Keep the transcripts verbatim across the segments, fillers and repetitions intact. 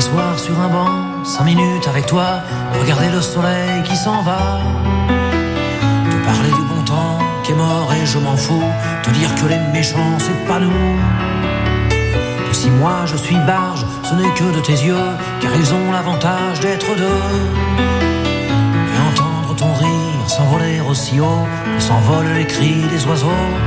m'asseoir sur un banc, cinq minutes avec toi, regarder le soleil qui s'en va, te parler du bon temps qui est mort et je m'en fous, te dire que les méchants c'est pas nous, que si moi je suis barge, ce n'est que de tes yeux, car ils ont l'avantage d'être deux, et entendre ton rire s'envoler aussi haut que s'envolent les cris des oiseaux,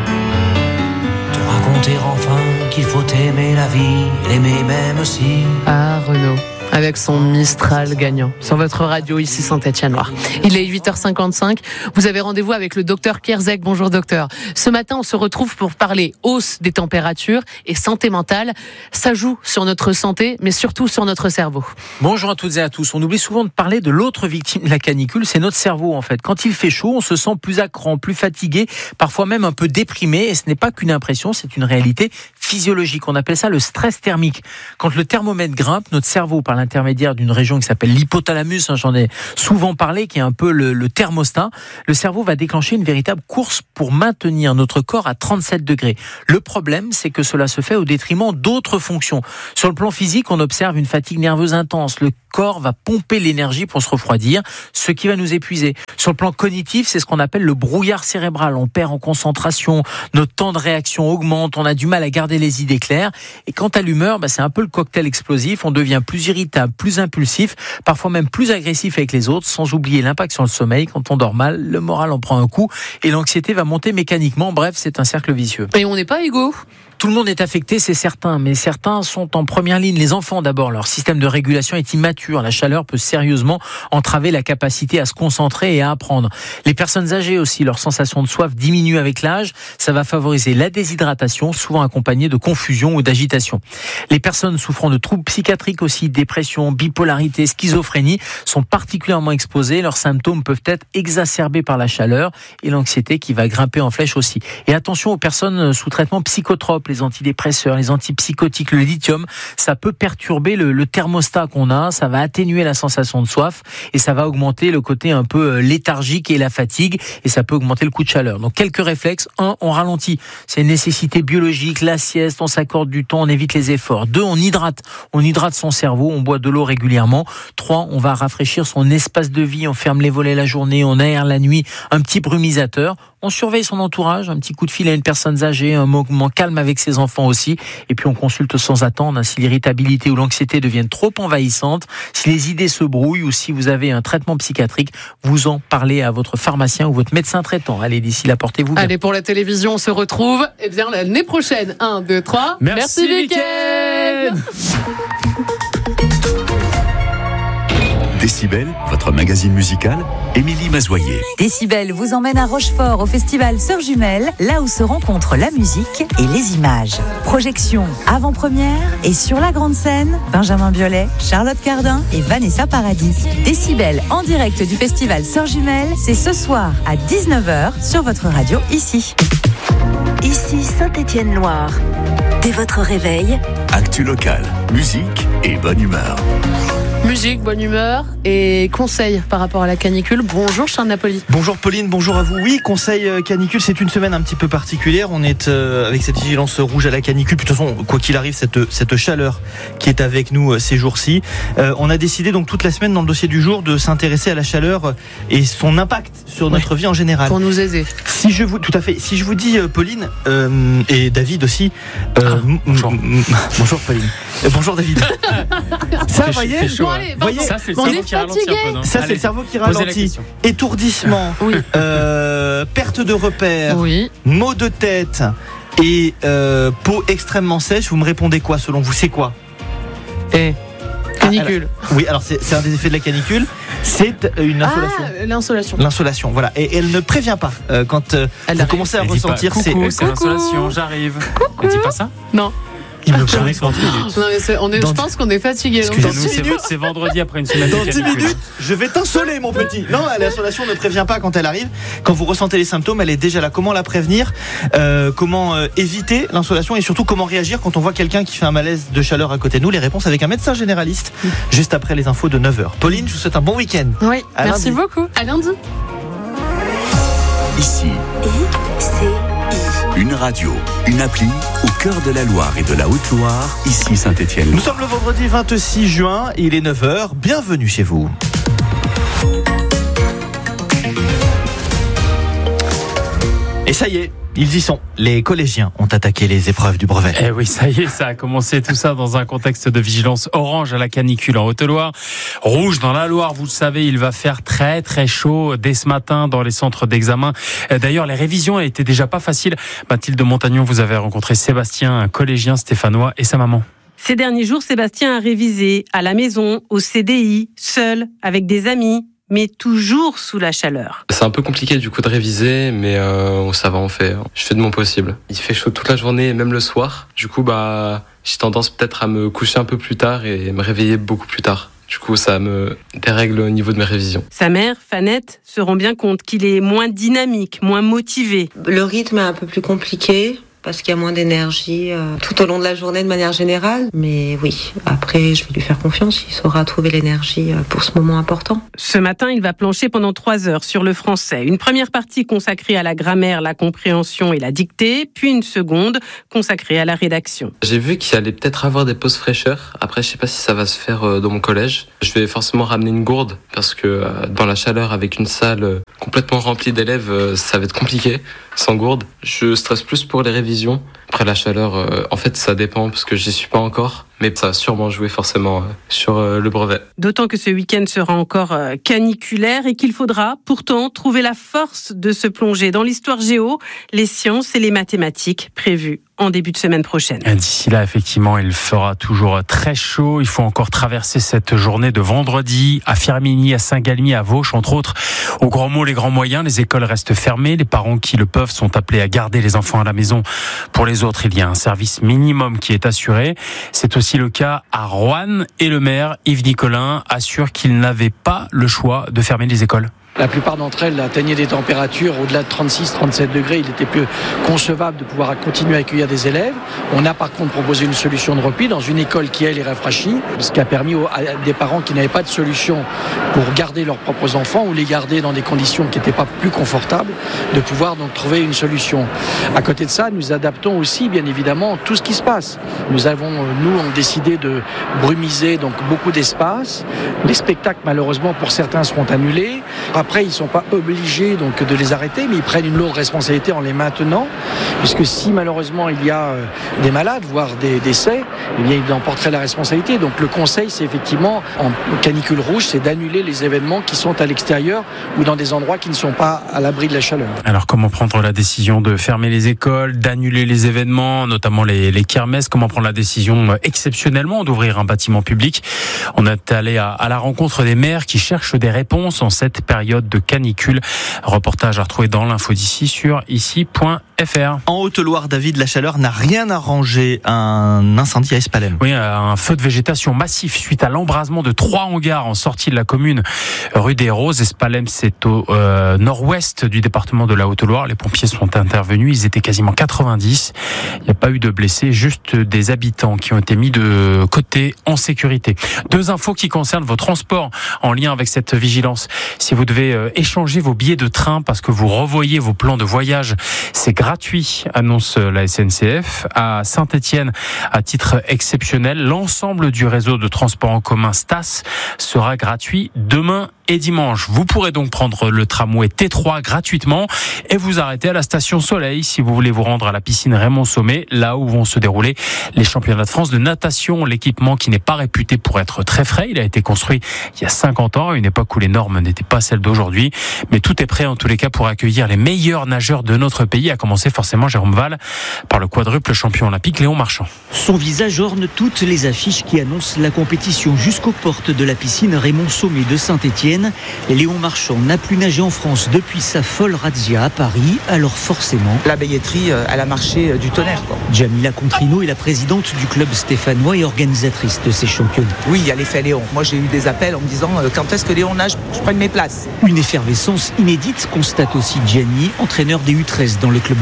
te raconter enfin qu'il faut aimer la vie, l'aimer même si... Ah, Renaud, avec son Mistral gagnant sur votre radio ici Saint-Étienne-Loire. Il est huit heures cinquante-cinq. Vous avez rendez-vous avec le docteur Pierre Zec. Bonjour docteur. Ce matin, on se retrouve pour parler hausse des températures et santé mentale. Ça joue sur notre santé, mais surtout sur notre cerveau. Bonjour à toutes et à tous. On oublie souvent de parler de l'autre victime de la canicule, c'est notre cerveau en fait. Quand il fait chaud, on se sent plus à cran, plus fatigué, parfois même un peu déprimé. Et ce n'est pas qu'une impression, c'est une réalité physiologique. On appelle ça le stress thermique. Quand le thermomètre grimpe, notre cerveau, par l'intermédiaire d'une région qui s'appelle l'hypothalamus, hein, j'en ai souvent parlé, qui est un peu le, le thermostat, le cerveau va déclencher une véritable course pour maintenir notre corps à trente-sept degrés. Le problème, c'est que cela se fait au détriment d'autres fonctions. Sur le plan physique, on observe une fatigue nerveuse intense. Le corps va pomper l'énergie pour se refroidir, ce qui va nous épuiser. Sur le plan cognitif, c'est ce qu'on appelle le brouillard cérébral. On perd en concentration, notre temps de réaction augmente, on a du mal à garder les idées claires. Et quant à l'humeur, bah, c'est un peu le cocktail explosif. On devient plus irritable, plus impulsif, parfois même plus agressif avec les autres, sans oublier l'impact sur le sommeil. Quand on dort mal, le moral en prend un coup et l'anxiété va monter mécaniquement. Bref, c'est un cercle vicieux. Et on n'est pas égaux. Tout le monde est affecté, c'est certain, mais certains sont en première ligne. Les enfants d'abord, leur système de régulation est immature. La chaleur peut sérieusement entraver la capacité à se concentrer et à apprendre. Les personnes âgées aussi, leur sensation de soif diminue avec l'âge. Ça va favoriser la déshydratation, souvent accompagnée de confusion ou d'agitation. Les personnes souffrant de troubles psychiatriques aussi, dépression, bipolarité, schizophrénie, sont particulièrement exposées. Leurs symptômes peuvent être exacerbés par la chaleur et l'anxiété qui va grimper en flèche aussi. Et attention aux personnes sous traitement psychotrope, les antidépresseurs, les antipsychotiques, le lithium, ça peut perturber le, le thermostat qu'on a, ça va atténuer la sensation de soif et ça va augmenter le côté un peu léthargique et la fatigue et ça peut augmenter le coup de chaleur. Donc quelques réflexes. Un, on ralentit. C'est une nécessité biologique, la sieste, on s'accorde du temps, on évite les efforts. Deux, on hydrate. On hydrate son cerveau, on boit de l'eau régulièrement. Trois, on va rafraîchir son espace de vie, on ferme les volets la journée, on aère la nuit, un petit brumisateur. On surveille son entourage, un petit coup de fil à une personne âgée, un moment calme avec ses enfants aussi. Et puis on consulte sans attendre, hein, si l'irritabilité ou l'anxiété deviennent trop envahissantes, si les idées se brouillent ou si vous avez un traitement psychiatrique, vous en parlez à votre pharmacien ou votre médecin traitant. Allez, d'ici là, portez-vous bien. Allez, pour la télévision, on se retrouve eh bien, l'année prochaine. un, deux, trois. Merci, Merci Mickaël. Décibel, votre magazine musical, Émilie Mazoyer. Décibel vous emmène à Rochefort au festival Sœurs Jumelles, là où se rencontrent la musique et les images. Projection avant-première et sur la grande scène, Benjamin Biolay, Charlotte Cardin et Vanessa Paradis. Décibel en direct du festival Sœurs Jumelles, c'est ce soir à dix-neuf heures sur votre radio ici. Ici Saint-Étienne-Loire. Dès votre réveil, Actu local, musique et bonne humeur. Musique, bonne humeur et conseils par rapport à la canicule. Bonjour Charles Napoli. Bonjour Pauline, bonjour à vous. Oui, conseil canicule, c'est une semaine un petit peu particulière. On est euh, avec cette vigilance rouge à la canicule. Puis, de toute façon, quoi qu'il arrive, cette, cette chaleur qui est avec nous euh, ces jours-ci. Euh, on a décidé donc toute la semaine dans le dossier du jour de s'intéresser à la chaleur et son impact sur notre ouais, vie en général. Pour nous aider. Si je vous, tout à fait. Si je vous dis euh, Pauline euh, et David aussi. Euh, ah, bonjour. M- m- bonjour Pauline. Euh, bonjour David. Ça, vous voyez, bon, allez, voyez, ça c'est le on cerveau est qui ralentit un peu, non? ça Allez, c'est le cerveau qui ralentit. Étourdissement, oui. euh, perte de repères, oui. maux de tête et euh, peau extrêmement sèche. Vous me répondez quoi selon vous? C'est quoi? Et canicule. Ah, alors, oui, alors c'est, c'est un des effets de la canicule. C'est une insolation. Ah, l'insolation. L'insolation, voilà. Et elle ne prévient pas euh, quand euh, vous commencez à elle ressentir. Pas, coucou, c'est, c'est l'insolation. J'arrive. Coucou. Elle dit pas ça? Non. Il me paraît trente minutes. Non, mais c'est, on est, Dans je pense qu'on est fatigué. Excusez-nous, Dans dix c'est, minutes. c'est vendredi après une semaine Dans de dix canicule. minutes, je vais t'insoler, mon petit. Non, l'insolation ne prévient pas quand elle arrive. Quand vous ressentez les symptômes, elle est déjà là. Comment la prévenir? euh, Comment euh, éviter l'insolation? Et surtout, comment réagir quand on voit quelqu'un qui fait un malaise de chaleur à côté de nous? Les réponses avec un médecin généraliste, juste après les infos de neuf heures. Pauline, je vous souhaite un bon week-end. Oui, à merci lundi. beaucoup. À lundi. Ici, I C I. Une radio, une appli au cœur de la Loire et de la Haute-Loire, ici Saint-Étienne. Nous sommes le vendredi vingt-six juin, il est neuf heures, bienvenue chez vous. Et ça y est, ils y sont. Les collégiens ont attaqué les épreuves du brevet. Eh oui, ça y est, ça a commencé tout ça dans un contexte de vigilance orange à la canicule en Haute-Loire. Rouge dans la Loire, vous le savez, il va faire très très chaud dès ce matin dans les centres d'examen. D'ailleurs, les révisions étaient déjà pas faciles. Mathilde Montagnon, vous avez rencontré Sébastien, un collégien stéphanois, et sa maman. Ces derniers jours, Sébastien a révisé à la maison, au C D I, seul, avec des amis, mais toujours sous la chaleur. C'est un peu compliqué du coup de réviser, mais euh, ça va, on fait. Je fais de mon possible. Il fait chaud toute la journée, même le soir. Du coup, bah, j'ai tendance peut-être à me coucher un peu plus tard et me réveiller beaucoup plus tard. Du coup, ça me dérègle au niveau de mes révisions. Sa mère, Fanette, se rend bien compte qu'il est moins dynamique, moins motivé. Le rythme est un peu plus compliqué, parce qu'il y a moins d'énergie euh, tout au long de la journée de manière générale. Mais oui, après, je vais lui faire confiance. Il saura trouver l'énergie euh, pour ce moment important. Ce matin, il va plancher pendant trois heures sur le français. Une première partie consacrée à la grammaire, la compréhension et la dictée, puis une seconde consacrée à la rédaction. J'ai vu qu'il allait peut-être avoir des pauses fraîcheur. Après, je sais pas si ça va se faire euh, dans mon collège. Je vais forcément ramener une gourde, parce que euh, dans la chaleur, avec une salle euh, complètement remplie d'élèves, euh, ça va être compliqué sans gourde. Je stresse plus pour les révisions. Après la chaleur, euh, en fait ça dépend parce que j'y suis pas encore, mais ça va sûrement jouer forcément euh, sur euh, le brevet. D'autant que ce week-end sera encore euh, caniculaire et qu'il faudra pourtant trouver la force de se plonger dans l'histoire géo, les sciences et les mathématiques prévues en début de semaine prochaine. Et d'ici là, effectivement, il fera toujours très chaud. Il faut encore traverser cette journée de vendredi à Firminy, à Saint-Galmier, à Vauche, entre autres. Au grand mot, les grands moyens, les écoles restent fermées. Les parents qui le peuvent sont appelés à garder les enfants à la maison. Pour les autres, il y a un service minimum qui est assuré. C'est aussi le cas à Roanne et le maire, Yves Nicolin, assure qu'il n'avait pas le choix de fermer les écoles. La plupart d'entre elles atteignaient des températures au-delà de trente-six à trente-sept degrés. Il était plus concevable de pouvoir continuer à accueillir des élèves. On a par contre proposé une solution de repli dans une école qui, elle, est rafraîchie, ce qui a permis à des parents qui n'avaient pas de solution pour garder leurs propres enfants ou les garder dans des conditions qui n'étaient pas plus confortables, de pouvoir donc trouver une solution. À côté de ça, nous adaptons aussi, bien évidemment, tout ce qui se passe. Nous avons, nous, on décidé de brumiser donc beaucoup d'espace. Les spectacles, malheureusement, pour certains, seront annulés. Après, ils ne sont pas obligés donc, de les arrêter, mais ils prennent une lourde responsabilité en les maintenant, puisque si malheureusement il y a euh, des malades, voire des décès, eh bien, ils en porteraient la responsabilité. Donc le conseil, c'est effectivement, en canicule rouge, c'est d'annuler les événements qui sont à l'extérieur ou dans des endroits qui ne sont pas à l'abri de la chaleur. Alors comment prendre la décision de fermer les écoles, d'annuler les événements, notamment les, les kermesses? Comment prendre la décision euh, exceptionnellement d'ouvrir un bâtiment public? On est allé à, à la rencontre des maires qui cherchent des réponses en cette période de canicule. Reportage à retrouver dans l'info d'ici sur ici point f r. En Haute-Loire, David, la chaleur n'a rien arrangé. Un incendie à Espalem. Oui, un feu de végétation massif suite à l'embrasement de trois hangars en sortie de la commune rue des Roses. Espalem, c'est au euh, nord-ouest du département de la Haute-Loire. Les pompiers sont intervenus. Ils étaient quasiment quatre-vingt-dix. Il n'y a pas eu de blessés, juste des habitants qui ont été mis de côté en sécurité. Deux infos qui concernent vos transports en lien avec cette vigilance. Si vous devez échanger vos billets de train parce que vous revoyez vos plans de voyage, c'est gratuit, annonce la S N C F. À Saint-Étienne, à titre exceptionnel, l'ensemble du réseau de transport en commun Stas sera gratuit demain et dimanche. Vous pourrez donc prendre le tramway T trois gratuitement et vous arrêter à la station Soleil si vous voulez vous rendre à la piscine Raymond Sommet, là où vont se dérouler les championnats de France de natation. L'équipement qui n'est pas réputé pour être très frais, il a été construit il y a cinquante ans, à une époque où les normes n'étaient pas celles d'aujourd'hui, mais tout est prêt en tous les cas pour accueillir les meilleurs nageurs de notre pays, à commencer forcément, Jérôme Val, par le quadruple champion olympique Léon Marchand. Son visage orne toutes les affiches qui annoncent la compétition jusqu'aux portes de la piscine Raymond Sommet de Saint-Étienne. Léon Marchand n'a plus nagé en France depuis sa folle razzia à Paris, alors forcément... La billetterie, elle a marché du tonnerre, quoi. Jamila Contrino est la présidente du club stéphanois et organisatrice de ces championnats. Oui, il y a l'effet Léon. Moi, j'ai eu des appels en me disant euh, quand est-ce que Léon nage, je prenne mes places. Une effervescence inédite, constate aussi Gianni, entraîneur des U treize dans le club local.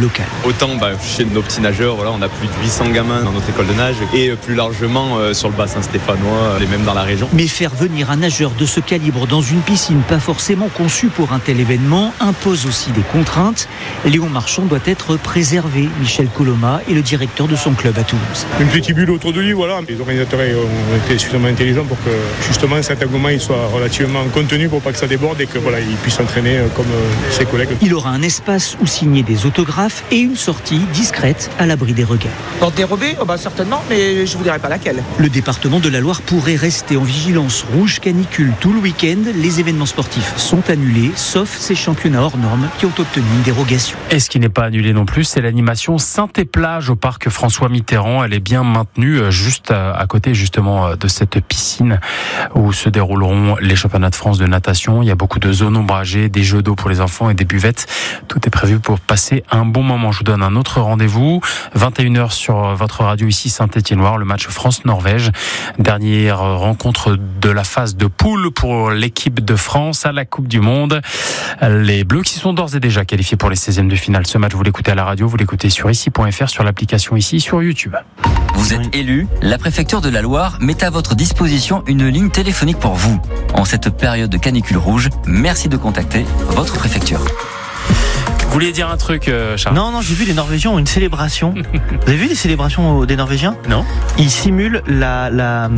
locale. Autant bah, chez nos petits nageurs, voilà, on a plus de huit cents gamins dans notre école de nage et plus largement euh, sur le bassin stéphanois et même dans la région. Mais faire venir un nageur de ce calibre dans une piscine pas forcément conçue pour un tel événement impose aussi des contraintes. Léon Marchand doit être préservé. Michel Coloma est le directeur de son club à Toulouse. Une petite bulle autour de lui, voilà. Les organisateurs ont été suffisamment intelligents pour que justement cet engouement il soit relativement contenu pour pas que ça déborde et que voilà, il puisse s'entraîner comme ses collègues. Il aura un espace où signer des autographes et une sortie discrète à l'abri des regards. Porte dérobée, oh bah certainement, mais je vous dirai pas laquelle. Le département de la Loire pourrait rester en vigilance rouge canicule tout le week-end. Les événements sportifs sont annulés, sauf ces championnats hors normes qui ont obtenu une dérogation. Et ce qui n'est pas annulé non plus, c'est l'animation Saint-et-Plage au parc François Mitterrand. Elle est bien maintenue juste à côté justement de cette piscine où se dérouleront les championnats de France de natation. Il y a beaucoup de zones ombragées, des jeux d'eau pour les enfants et des buvettes. Tout est prévu pour passer un bon moment. Je vous donne un autre rendez-vous. vingt et une heures sur votre radio ici Saint-Étienne-Loire, le match France-Norvège. Dernière rencontre de la phase de poule pour l'équipe de France à la Coupe du Monde. Les Bleus qui sont d'ores et déjà qualifiés pour les seizièmes de finale. Ce match, vous l'écoutez à la radio, vous l'écoutez sur ici point f r, sur l'application ici, sur YouTube. Vous êtes élu, la préfecture de la Loire met à votre disposition une ligne téléphonique pour vous. En cette période de canicule rouge, merci de contacter votre préfecture. Vous vouliez dire un truc, Charles ? Non, non, j'ai vu les Norvégiens ont une célébration. Vous avez vu les célébrations des Norvégiens ? Non. Ils simulent la, la,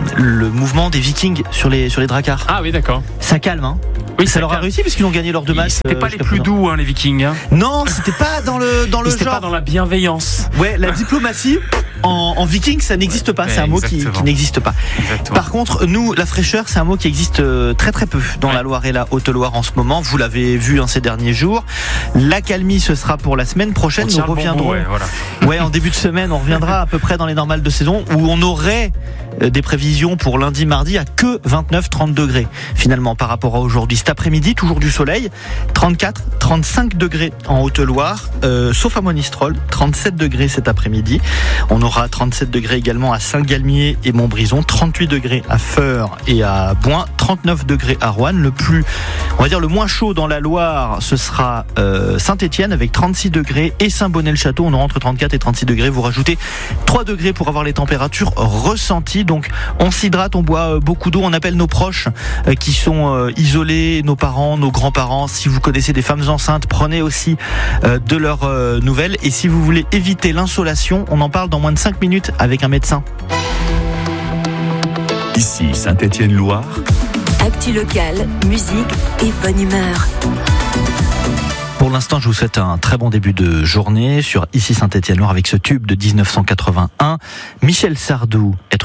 le mouvement des Vikings sur les, sur les dracars. Ah oui, d'accord. Ça calme, hein. Oui, ça, ça leur a réussi parce qu'ils ont gagné leurs deux matchs. C'était pas euh, les plus doux, hein, les Vikings. Hein. Non, c'était pas dans le dans le c'était genre. Pas dans la bienveillance. Ouais, la diplomatie en, en Viking, ça n'existe pas. Ouais, c'est un mot qui, qui n'existe pas. Exactement. Par contre, nous, la fraîcheur, c'est un mot qui existe très très peu dans ouais. la Loire et la Haute-Loire en ce moment. Vous l'avez vu hein, ces derniers jours. L'accalmie, ce sera pour la semaine prochaine. Nous reviendrons. Bon bout, ouais, voilà. ouais, en début de semaine, on reviendra à peu près dans les normales de saison où on aurait des prévisions pour lundi, mardi à que vingt-neuf trente degrés finalement par rapport à aujourd'hui. Cet après-midi, toujours du soleil, trente-quatre trente-cinq degrés en Haute-Loire, euh, sauf à Monistrol, trente-sept degrés cet après-midi. On aura trente-sept degrés également à Saint-Galmier et Montbrison, trente-huit degrés à Feurs et à Boin, trente-neuf degrés à Roanne. Le plus, on va dire le moins chaud dans la Loire, ce sera euh, Saint-Étienne avec trente-six degrés et Saint-Bonnet-le-Château. On aura entre trente-quatre et trente-six degrés. Vous rajoutez trois degrés pour avoir les températures ressenties. Donc on s'hydrate, on boit beaucoup d'eau, on appelle nos proches euh, qui sont euh, isolés, nos parents, nos grands-parents. Si vous connaissez des femmes enceintes, prenez aussi euh, de leurs euh, nouvelles. Et si vous voulez éviter l'insolation, on en parle dans moins de cinq minutes avec un médecin. Ici Saint-Étienne-Loire. Actu locale, musique et bonne humeur. Pour l'instant, je vous souhaite un très bon début de journée sur Ici Saint-Étienne-Loire avec ce tube de dix-neuf cent quatre-vingt-un. Michel Sardou, être